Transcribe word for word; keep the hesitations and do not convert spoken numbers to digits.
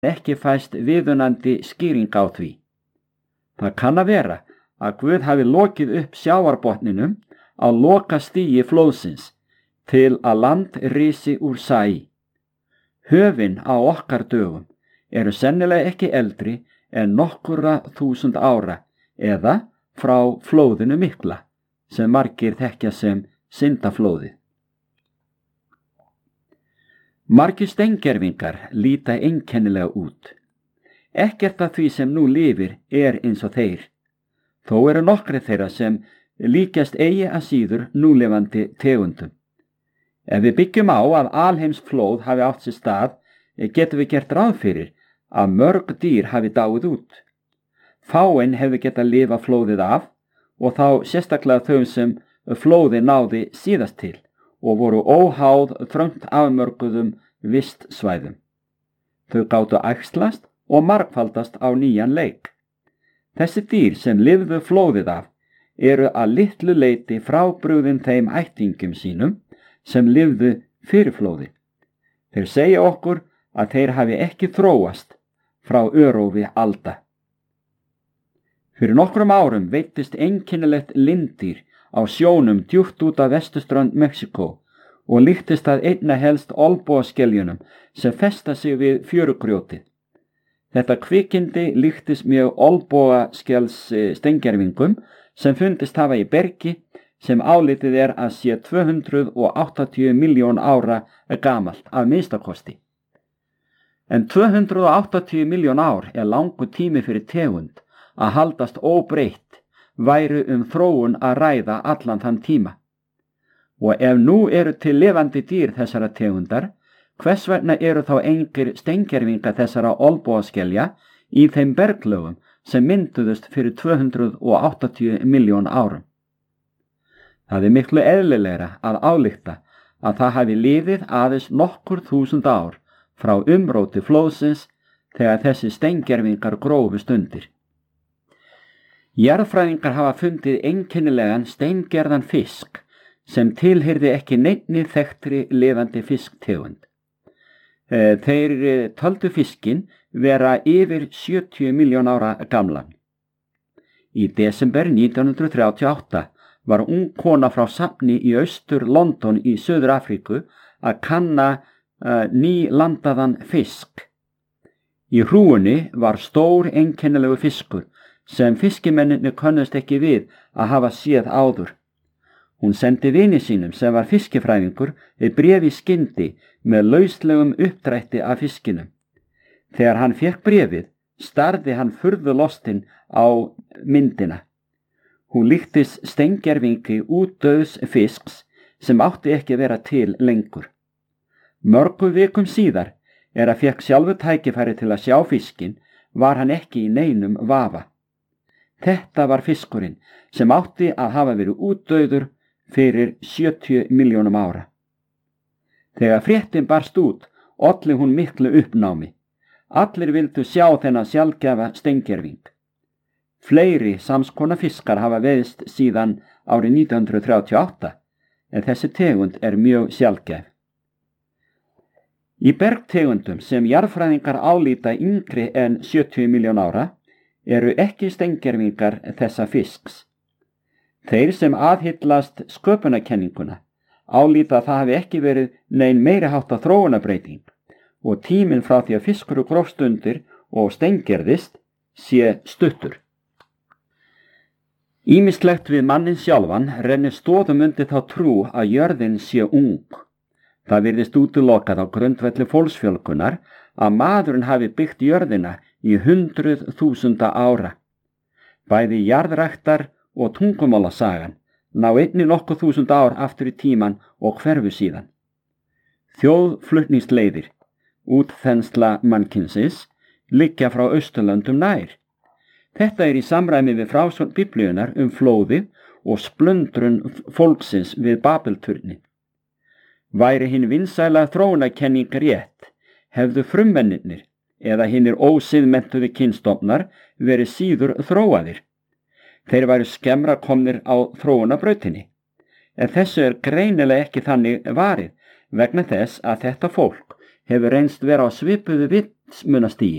ekki fæst viðunandi skýring á því. Það kann að vera að Guð hafi lokið upp sjávarbotninum á lokastigi flóðsins til að land risi úr sæ. Höfin á okkar dögum eru sennilega ekki eldri en nokkurra þúsund ára eða frá flóðinu mikla sem margir þekkja sem syndaflóðið. Margir steingervingar líta einkennilega út. Ekkert af því sem nú lifir er eins og þeir. Þó eru nokkri þeirra sem líkjast eigi að síður núlifandi tegundum. Ef við byggjum á að alheimsflóð hafi átt sér stað, getum við gert ráð fyrir að mörg dýr hafi dáið út. Fáein hefði getað lifað flóðið af og þá sérstaklega þau sem flóðið náði síðast til og voru óháð þröngt afmörkuðum vistsvæðum. Þau gátu æxlast og margfaldast á nýjan leik. Þessi dýr sem lifðu flóðið af eru að litlu leyti frábrugðin þeim ættingum sínum sem lifðu fyrir flóði. Þeir segja okkur að þeir hafi ekki þróast frá örófi alda. Fyrir nokkrum árum veittist einkennilegt linddýr á sjónum djúpt út af vesturströnd Mexíkó og líktist að einna helst olnbogaskeljunum sem festa sig við fjörugrjótið. Þetta kvikindi líktist mjög olnbogaskels steingervingum sem fundist hafa í bergi sem álitið er að sé tvö hundruð áttatíu milljón ára gamalt að minnstakosti. En tvö hundruð áttatíu milljón ár er langur tími fyrir tegund að haldast óbreytt væru um þróun að ræða allan þann tíma. Og ef nú eru til lifandi dýr þessara tegundar, hvers vegna eru þá engir steingervinga þessara olnbogaskelja í þeim berglögum sem mynduðust fyrir tvö hundruð áttatíu milljón árum? Það er miklu eðlilegra að álykta að það hafi liðið aðeins nokkur þúsund ár frá umróti flóðsins þegar þessi steingervingar grófust undir. Jarðfræðingar hafa fundið einkennilegan steingerðan fisk sem tilheyrði ekki neinni þekktri lifandi fisktegund. Þeir töldu fiskinn vera yfir sjötíu milljón ára gamlan. Í desember nítján hundruð þrjátíu og átta var ung kona frá safni í austur London í Suður Afríku að kanna uh, nýlandaðan fisk. Í hrúgunni var stór einkennilegu fiskur sem fiskimenninni könnust ekki við að hafa séð áður. Hún sendi vini sínum sem var fiskifræðingur við bréf í skyndi með lauslegum uppdrætti af fiskinum. Þegar hann fékk bréfið, starði hann furðu lostinn á myndina. Hún líktist steingervingi útdauðs fisks sem átti ekki að vera til lengur. Mörgu vikum síðar er að fékk sjálfu tækifæri til að sjá fiskinn, var hann ekki í neinum vafa. Þetta var fiskurinn sem átti að hafa verið útdauður fyrir sjötíu milljónum ára. Þegar fréttin barst út, olli hún miklu uppnámi. Allir vildu sjá þennan sjaldgæfa steingerving. Fleiri samskona fiskar hafa veiðst síðan árið nítján hundruð þrjátíu og átta, en þessi tegund er mjög sjaldgæf. Í bergtegundum sem jarðfræðingar álíta yngri en sjötíu milljón ára eru ekki steingervingar þessa fisks. Þeir sem aðhyllast sköpunarkenninguna álíta að það hafi ekki verið nein meiri háttar þróunarbreyting og tíminn frá því að fiskur grófst undir og steingerðist sé stuttur. Ýmislegt við mannin sjálfan rennir stoðum undir þá trú að jörðin sé ung. Það virðist útilokað á grundvelli fólksfjölgunar að maðurinn hafi byggt jörðina í hundruð þúsunda ára. Bæði jarðræktar og tungumálasagan ná einni nokkuð þúsund ár aftur í tíman og hverfu síðan. Þjóðflutningsleiðir, útþensla mannkynsins, liggja frá Austurlöndum nær. Þetta er í samræmi við frásögn Biblíunnar um flóðið og splundrun fólksins við Babelturni. Væri hinn vinsæla þróunarkenning rétt, hefðu frummennirnir eða hinnir ósiðmenntuðu kynstofnar verið síður þróaðir. Þeir væru skemmra komnir á þróunarbrautinni, en þessu er greinilega ekki þannig varið vegna þess að þetta fólk hefur reynst vera á svipuðu vitsmunastigi